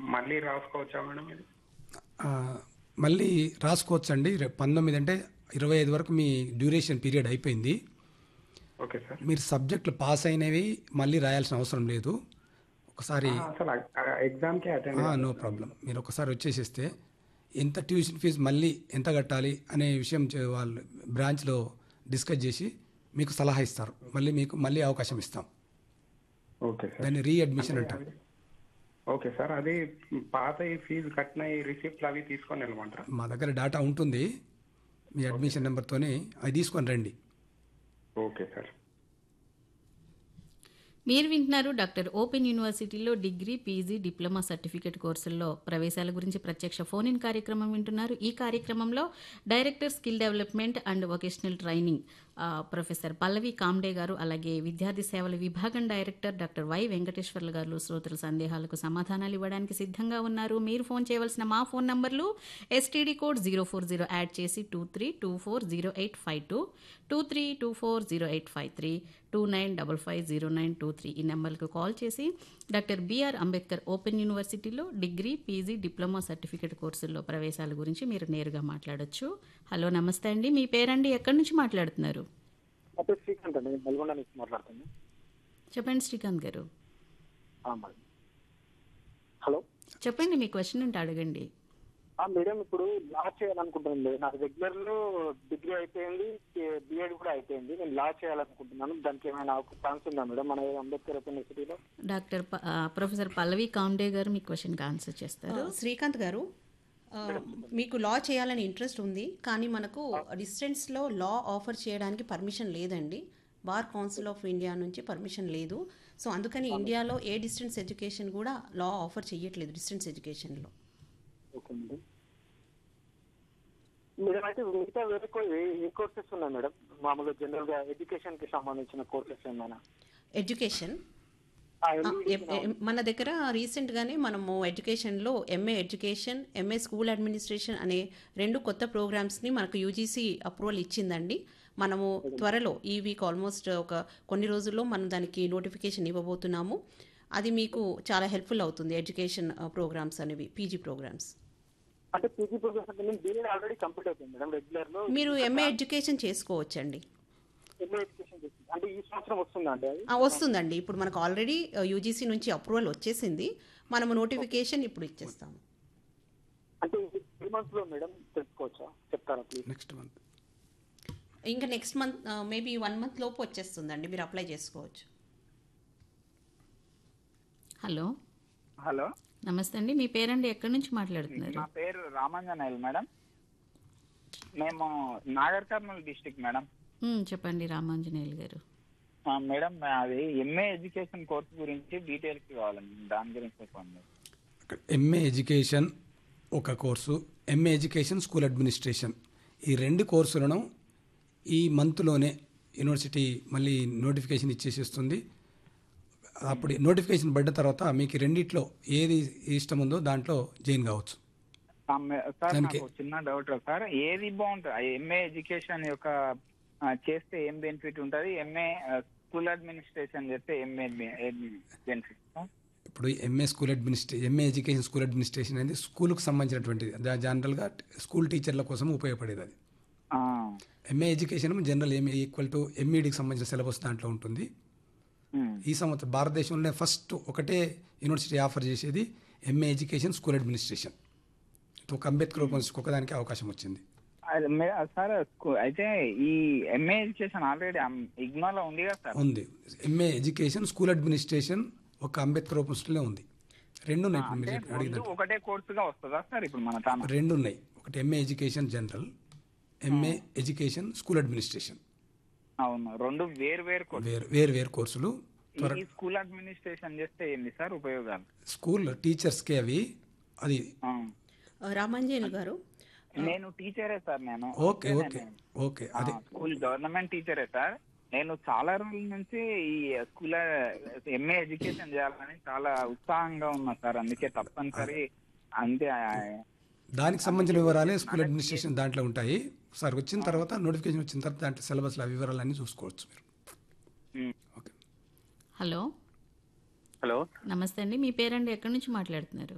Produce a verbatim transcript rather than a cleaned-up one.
మళ్ళీ రాసుకోవచ్చా మేడం ఇది? ఆ, మళ్ళీ రాసుకోవచ్చండి. రేపు పంతొమ్మిది అంటే ఇరవై ఐదు వరకు మీ డ్యూరేషన్ పీరియడ్ అయిపోయింది. Okay sir. మీరు సబ్జెక్టులు పాస్ అయినవి మళ్ళీ రాయాల్సిన అవసరం లేదు. ఒకసారి ఆ, అసలు ఎగ్జామ్కి అటెండ్ నో ప్రాబ్లం. మీరు ఒకసారి వచ్చేసేస్తే ఎంత ట్యూషన్ ఫీజు మళ్ళీ ఎంత కట్టాలి అనే విషయం చే- వాళ్ళు బ్రాంచ్లో డిస్కస్ చేసి మీకు సలహా ఇస్తారు. మళ్ళీ మీకు మళ్ళీ అవకాశం ఇస్తాం. Okay sir. దాన్ని రీఅడ్మిషన్ అంటే అంటారు. అది- ఓకే సార్. అది పాత ఈ ఫీజు కట్టిన ఈ రిసిప్ట్లు అవి తీసుకొని వెళ్ళమంటారా? మా దగ్గర డేటా ఉంటుంది. మీ అడ్మిషన్ నెంబర్తోనే అది తీసుకొని రండి. Okay sir. మీరు వింటున్నారు డాక్టర్ ఓపెన్ యూనివర్సిటీలో డిగ్రీ, పీజీ, డిప్లొమా సర్టిఫికేట్ కోర్సుల్లో ప్రవేశాల గురించి ప్రత్యక్ష ఫోన్ ఇన్ కార్యక్రమం వింటున్నారు. ఈ కార్యక్రమంలో director skill development and vocational training ఆ, ప్రొఫెసర్ పల్లవి కామ్డే గారు, అలాగే విద్యార్థి సేవల విభాగం డైరెక్టర్ డాక్టర్ వై వెంకటేశ్వర్లు గారు శ్రోతల సందేహాలకు సమాధానాలు ఇవ్వడానికి సిద్ధంగా ఉన్నారు. మీరు ఫోన్ చేయవలసిన మా ఫోన్ నంబర్లు STD code zero four zero add చేసి two three two four zero eight five two two three two four zero eight five three two nine double five zero nine two three ఈ నెంబర్లకు call చేసి doctor BR Ambedkar open యూనివర్సిటీలో degree, PG, diploma certificate కోర్సుల్లో ప్రవేశాల గురించి మీరు నేరుగా మాట్లాడొచ్చు. Hello, నమస్తే అండి. మీ పేరండి, ఎక్కడి నుంచి మాట్లాడుతున్నారు? నా పేరు శ్రీకాంత్ అండి, నేను నల్గొండ నుంచి మాట్లాడుతాను. చెప్పండి శ్రీకాంత్ గారు. ఆ, మేడం. హలో. చెప్పండి, మీ క్వశ్చన్ ఉంటే అడగండి. ఆ, మేడం, ఇప్పుడు లా చేయాలనుకుంటున్నాను మేడం. నాకు రెగ్యులర్ లో డిగ్రీ అయిపోయింది, బిఎడ్ కూడా అయిపోయింది. నేను లా చేయాలనుకుంటున్నాను. దానికి ఏమైనా ఛాన్స్ ఉందా మేడం మన అంబేద్కర్ ఓపెన్ యూనివర్సిటీలో? డాక్టర్ ప- ఆ, ప్రొఫెసర్ పల్లవి కామ్డే గారు మీ క్వశ్చన్కి ఆన్సర్ చేస్తారు. శ్రీకాంత్ గారు, ఆ, మీకు లా చేయాలని ఇంట్రెస్ట్ ఉంది, కానీ మనకు డిస్టెన్స్లో లా ఆఫర్ చేయడానికి పర్మిషన్ లేదండి. బార్ కౌన్సిల్ ఆఫ్ ఇండియా నుంచి పర్మిషన్ లేదు. సో అందుకని ఇండియాలో ఏ డిస్టెన్స్ ఎడ్యుకేషన్ కూడా లా ఆఫర్ చేయట్లేదు డిస్టెన్స్ ఎడ్యుకేషన్లో. Okay madam. మేడం, అయితే మిగతా వేరే కో- ఏ- ఏ కోర్సెస్ ఉన్నాయి మేడం? మామూలుగా జనరల్ గా ఎడ్యుకేషన్ కి సంబంధించిన కోర్సెస్ ఏమైనా? ఎడ్యుకేషన్ ఆ, ఆ, ఎన్ని- ఎం- ఎం- మన దగ్గర రీసెంట్గానే మనము ఎడ్యుకేషన్లో MA education, MA school administration అనే రెండు కొత్త ప్రోగ్రామ్స్ని మనకు యూజీసీ అప్రూవల్ ఇచ్చిందండి. మనము త్వరలో ఈ వీక్ ఆల్మోస్ట్ ఒక కొన్ని రోజుల్లో మనం దానికి నోటిఫికేషన్ ఇవ్వబోతున్నాము. అది మీకు చాలా హెల్ప్ఫుల్ అవుతుంది. ఎడ్యుకేషన్ ప్రోగ్రామ్స్ అనేవి పీజీ ప్రోగ్రామ్స్. అంటే పీజీ ప్రోగ్రామ్స్ అంటే నేను బీఎడ్ ఆల్రెడీ కంప్లీట్ అయిపోయింది మేడం. రెగ్యులర్ లో మీరు ఎంఏ ఎడ్యుకేషన్ చేసుకోవచ్చండి. ఎంఏ ఎడ్యుకేషన్ చేసింది. అంటే ఈ సంవత్సరం వస్తుందా అండి అది? ఆ, వస్తుందండి. ఇప్పుడు మనకు ఆల్రెడీ యూజీసీ నుంచి అప్రూవల్ వచ్చేసింది. మనము నోటిఫికేషన్ ఇప్పుడు ఇచ్చేస్తాము. అంటే త్రీ మంత్స్ లో మేడం తెలుసుకోవచ్చా? చెప్తారా ప్లీజ్? నెక్స్ట్ మంత్ ఇంకా next month maybe one month లోపు వచ్చేస్తుందండి. మీరు అప్లై చేసుకోవచ్చు. హలో, హలో, నమస్తే అండి. మీ పేరండి, ఎక్కడి నుంచి మాట్లాడుతున్నారు? నా పేరు రామాంజనేయులు మేడం. మేము నాగర్ కర్నూలు డిస్టిక్ మేడం. మ్, చెప్పండి రామాంజనేయులు గారు. ఆ, మేడం, అది ఎంఏ ఎడ్యుకేషన్ కోర్స్ గురించి డీటెయిల్స్ కావాలండి. దాని గురించి చెప్పండి. ఎంఏ ఎడ్యుకేషన్ ఒక course, MA education school administration, ఈ రెండు కోర్సులను ఈ మంత్లోనే యూనివర్సిటీ మళ్ళీ నోటిఫికేషన్ ఇచ్చేసేస్తుంది. అప్పుడు నోటిఫికేషన్ పడ్డ తర్వాత మీకు రెండిట్లో ఏది ఇష్టం ఉందో దాంట్లో జాయిన్ కావచ్చు. ఆ, మే- సార్, దానికి- నాకు చిన్న డౌట్ సార్. ఏది బాగుంటుంది? ఎంఏ ఎడ్యుకేషన్ యొక్క ఆ, చేస్తే ఏం బెనిఫిట్ ఉంటుంది? ఎంఏ స్కూల్ అడ్మినిస్ట్రేషన్ చేస్తే ఎంఏ బెనిఫిట్? ఇప్పుడు MA school అడ్మినిస్ట్రే MA education school administration అనేది స్కూల్కి సంబంధించినటువంటిది. దా- జనరల్గా స్కూల్ టీచర్ల కోసం ఉపయోగపడేది అది. MA education general MA equal to ఎంఈడికి సంబంధించిన సిలబస్ దాంట్లో ఉంటుంది. ఈ సంవత్సరం భారతదేశంలోనే ఫస్ట్ ఒకటే యూనివర్సిటీ ఆఫర్ చేసేది ఎంఏ ఎడ్యుకేషన్ స్కూల్ అడ్మినిస్ట్రేషన్. ఒక అంబేద్కర్ యూనివర్సిటీకి ఒకదానికి అవకాశం వచ్చింది. సార్, అయితే ఈ ఎంఏ ఎడ్యుకేషన్ ఆల్రెడీ ఇగ్నోలో ఉంది కదా సార్? ఉంది. ఎంఏ ఎడ్యుకేషన్ స్కూల్ అడ్మినిస్ట్రేషన్ ఒక అంబేద్కర్ యూనివర్సిటీలో ఉంది. రెండు ఉన్నాయి. ఇప్పుడు అంటే మీరు అడిగిన రెండు ఒకటే కోర్సుగా వస్తుందా సార్ ఇప్పుడు మన తాను? రెండు ఉన్నాయి. ఒకటి MA education general, MA education school administration. అవును, రెండు వేరు వేరు కోర్సు. వేరు వేరు వేరు కోర్సులు. ఈ స్కూల్ అడ్మినిస్ట్రేషన్ చేస్తే ఏంది సార్ ఉపయోగాలు? స్కూల్ టీచర్స్కి అవి అది ఆ. రామాంజనేయులు గారు, నేను టీచరే సార్. నేను ఓకే ఓకే ఓకే అదే స్కూల్ గవర్నమెంట్ టీచరే సార్. నేను చాలా రోజుల నుంచి ఈ స్కూల్ ఎంఏ ఎడ్యుకేషన్ చేయాలని చాలా ఉత్సాహంగా ఉన్నా సార్. అందుకే తప్పనిసరి అంతే. దానికి సంబంధించిన వివరాలే స్కూల్ అడ్మినిస్ట్రేషన్ దాంట్లో ఉంటాయి. సార్ వచ్చిన తర్వాత నోటిఫికేషన్ వచ్చిన తర్వాత దాంట్లో సిలబస్లో ఆ వివరాలన్నీ చూసుకోవచ్చు మీరు. ఓకే. హలో, హలో, నమస్తే అండి. మీ పేరండి, ఎక్కడి నుంచి మాట్లాడుతున్నారు?